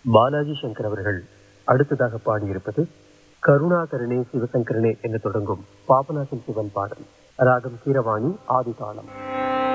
பாலாஜி சங்கர் அவர்கள் அடுத்ததாக பாடியிருப்பது கருணாகரனே சிவசங்கரனே என்று தொடங்கும் பாபநாசம் சிவன் பாடல். ராகம் கீரவாணி, ஆதிதாளம்.